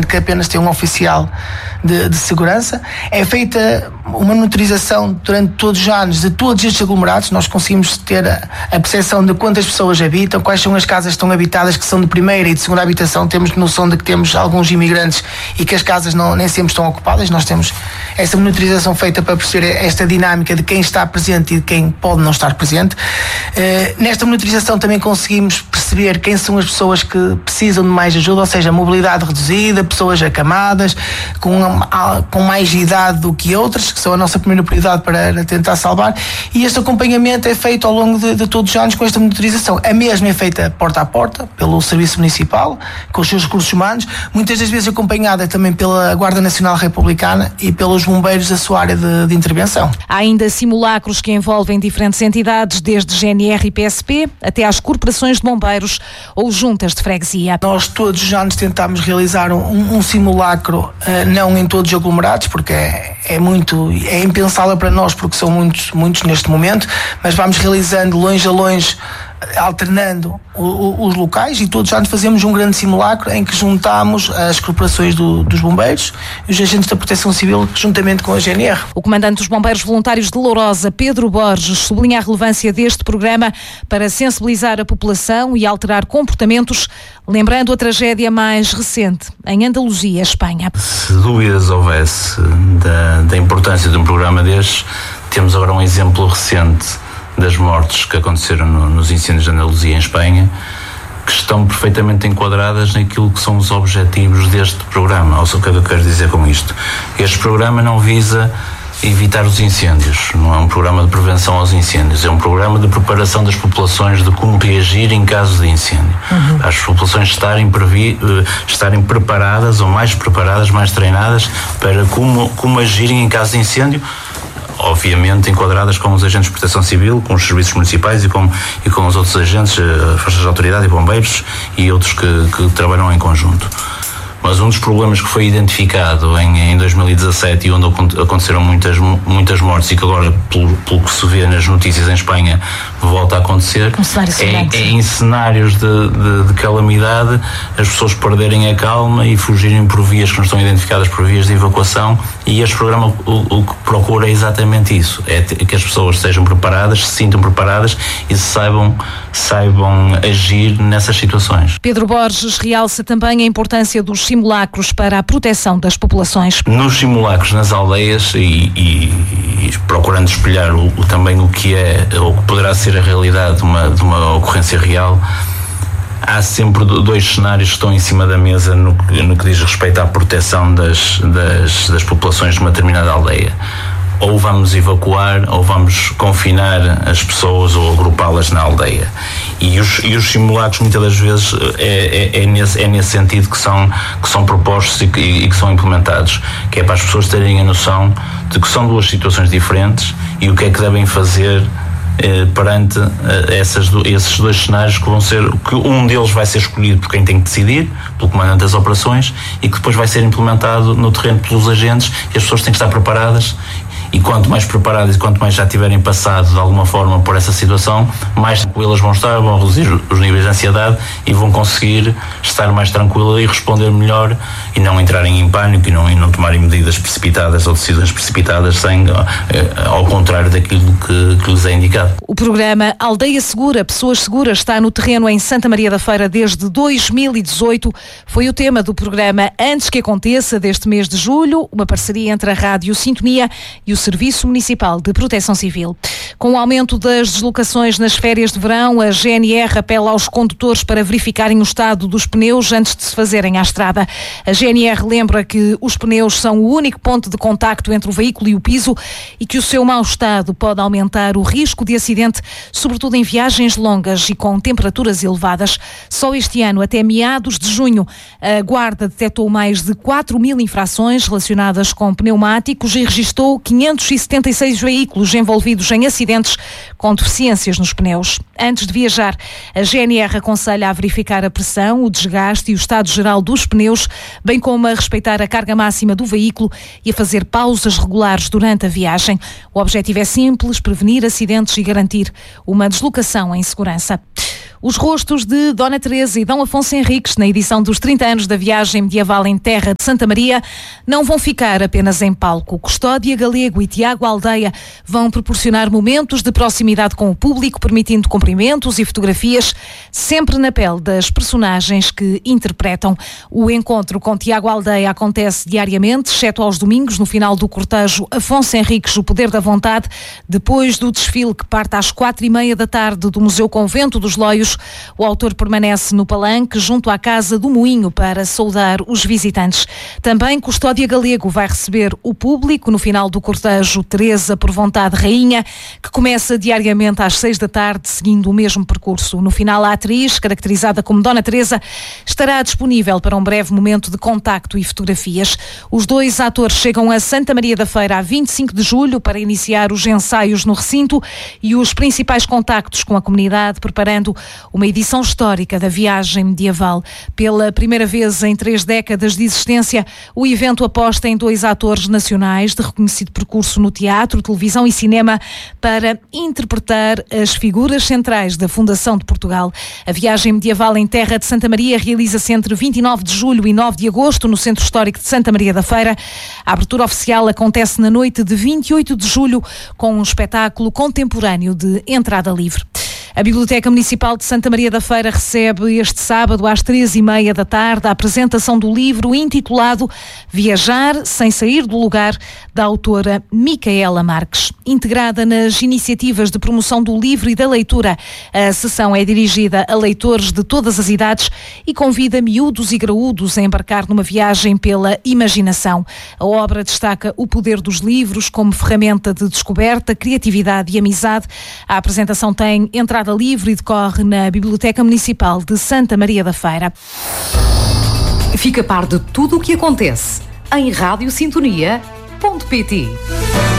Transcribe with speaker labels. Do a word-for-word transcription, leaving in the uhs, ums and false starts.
Speaker 1: que apenas tem um oficial de, de segurança. É feita uma monitorização durante todos os anos de todos estes aglomerados. Nós conseguimos ter a, a percepção de quantas pessoas habitam, quais são as casas que estão habitadas, que são de primeira e de segunda habitação. Temos noção de que temos alguns imigrantes e que as casas não, nem sempre estão ocupadas. Nós temos essa monitorização feita para perceber esta dinâmica de quem está presente e de quem pode não estar presente. Uh, nesta monitorização também conseguimos perceber quem são as pessoas que precisam de mais ajuda, ou seja, mobilidade reduzida, pessoas acamadas, com, com mais idade do que outras, que são a nossa primeira prioridade para tentar salvar, e este acompanhamento é feito ao longo de, de todos os anos com esta monitorização. A mesma é feita porta a porta, pelo Serviço Municipal, com os seus recursos humanos, muitas das vezes acompanhada também pela Guarda Nacional Republicana e pelos bombeiros da sua área de, de intervenção.
Speaker 2: Há ainda simulacros que envolvem diferentes entidades, desde G N R e P S P até às corporações de bombeiros ou juntas de freguesia.
Speaker 1: Nós todos os anos tentamos realizar um, um simulacro, uh, não em todos os aglomerados, porque é, é muito, é impensável para nós, porque são muitos, muitos neste momento, mas vamos realizando longe a longe, alternando o, o, os locais, e todos os anos fazemos um grande simulacro em que juntamos as corporações do, dos bombeiros e os agentes da Proteção Civil juntamente com a G N R.
Speaker 2: O comandante dos Bombeiros Voluntários de Lourosa, Pedro Borges, sublinha a relevância deste programa para sensibilizar a população e alterar comportamentos, lembrando a tragédia mais recente em Andaluzia, Espanha.
Speaker 3: Se dúvidas houvesse da, da importância de um programa destes, temos agora um exemplo recente das mortes que aconteceram no, nos incêndios de Andaluzia, em Espanha, que estão perfeitamente enquadradas naquilo que são os objetivos deste programa. Ou seja, o que é que eu quero dizer com isto? Este programa não visa evitar os incêndios, não é um programa de prevenção aos incêndios, é um programa de preparação das populações de como reagir em caso de incêndio. Uhum. As populações estarem, previ, estarem preparadas, ou mais preparadas, mais treinadas, para como, como agirem em caso de incêndio, obviamente enquadradas com os agentes de proteção civil, com os serviços municipais e com, e com os outros agentes, forças de autoridade e bombeiros e outros que, que trabalham em conjunto. Mas um dos problemas que foi identificado em, em dois mil e dezassete e onde aconteceram muitas, muitas mortes, e que agora, pelo, pelo que se vê nas notícias em Espanha, volta a acontecer, é, é em cenários de, de, de calamidade as pessoas perderem a calma e fugirem por vias que não estão identificadas por vias de evacuação, e este programa o, o que procura é exatamente isso, é que as pessoas estejam preparadas, se sintam preparadas e saibam, saibam agir nessas situações.
Speaker 2: Pedro Borges realça também a importância dos simulacros para a proteção das populações.
Speaker 3: Nos simulacros nas aldeias e, e, e procurando espelhar o, o, também o que é, ou que poderá ser a realidade de uma, de uma ocorrência real, há sempre dois cenários que estão em cima da mesa no, no que diz respeito à proteção das, das, das populações de uma determinada aldeia. Ou vamos evacuar, ou vamos confinar as pessoas ou agrupá-las na aldeia. E os, e os simulacros, muitas das vezes, é, é, é, nesse, é nesse sentido que são, que são propostos e que, e que são implementados, que é para as pessoas terem a noção de que são duas situações diferentes e o que é que devem fazer eh, perante eh, essas, esses dois cenários, que vão ser, que um deles vai ser escolhido por quem tem que decidir, pelo comandante das operações, e que depois vai ser implementado no terreno pelos agentes, e as pessoas têm que estar preparadas. E quanto mais preparadas e quanto mais já tiverem passado de alguma forma por essa situação, mais tranquilas vão estar, vão reduzir os níveis de ansiedade e vão conseguir estar mais tranquilas e responder melhor, e não entrarem em pânico e não, e não tomarem medidas precipitadas ou decisões precipitadas sem, ao contrário daquilo que, que lhes é indicado.
Speaker 2: O programa Aldeia Segura, Pessoas Seguras, está no terreno em Santa Maria da Feira desde dois mil e dezoito. Foi o tema do programa Antes que Aconteça, deste mês de julho, uma parceria entre a Rádio Sintonia e o Serviço Municipal de Proteção Civil. Com o aumento das deslocações nas férias de verão, a G N R apela aos condutores para verificarem o estado dos pneus antes de se fazerem à estrada. A G N R lembra que os pneus são o único ponto de contacto entre o veículo e o piso e que o seu mau estado pode aumentar o risco de acidente, sobretudo em viagens longas e com temperaturas elevadas. Só este ano, até meados de junho, a Guarda detectou mais de quatro mil infrações relacionadas com pneumáticos e registou quinhentos e setenta e seis veículos envolvidos em acidentes com deficiências nos pneus. Antes de viajar, a G N R aconselha a verificar a pressão, o desgaste e o estado geral dos pneus, bem como a respeitar a carga máxima do veículo e a fazer pausas regulares durante a viagem. O objetivo é simples: prevenir acidentes e garantir uma deslocação em segurança. Os rostos de Dona Teresa e Dom Afonso Henriques, na edição dos trinta anos da viagem medieval em terra de Santa Maria, não vão ficar apenas em palco. Custódia Galego e Tiago Aldeia vão proporcionar momentos de proximidade com o público, permitindo cumprimentos e fotografias, sempre na pele das personagens que interpretam. O encontro com Tiago Aldeia acontece diariamente, exceto aos domingos, no final do cortejo Afonso Henriques, o Poder da Vontade, depois do desfile que parte às quatro e meia da tarde do Museu Convento dos Loios. O autor permanece no palanque, junto à Casa do Moinho, para saudar os visitantes. Também Custódia Galego vai receber o público no final do cortejo Teresa por Vontade Rainha, que começa diariamente às seis da tarde, seguindo o mesmo percurso. No final, a atriz, caracterizada como Dona Teresa, estará disponível para um breve momento de contacto e fotografias. Os dois atores chegam a Santa Maria da Feira a vinte e cinco de julho para iniciar os ensaios no recinto e os principais contactos com a comunidade, preparando uma edição histórica da viagem medieval. Pela primeira vez em três décadas de existência, o evento aposta em dois atores nacionais de reconhecido percurso no teatro, televisão e cinema para interpretar as figuras centrais da fundação de Portugal. A viagem medieval em terra de Santa Maria realiza-se entre vinte e nove de julho e nove de agosto no Centro Histórico de Santa Maria da Feira. A abertura oficial acontece na noite de vinte e oito de julho com um espetáculo contemporâneo de entrada livre. A Biblioteca Municipal de Santa Maria da Feira recebe este sábado às três e meia da tarde a apresentação do livro intitulado Viajar sem sair do lugar, da autora Micaela Marques. Integrada nas iniciativas de promoção do livro e da leitura, a sessão é dirigida a leitores de todas as idades e convida miúdos e graúdos a embarcar numa viagem pela imaginação. A obra destaca o poder dos livros como ferramenta de descoberta, criatividade e amizade. A apresentação tem entrada livre e decorre na Biblioteca Municipal de Santa Maria da Feira.
Speaker 4: Fica a par de tudo o que acontece em rádio sintonia ponto pt.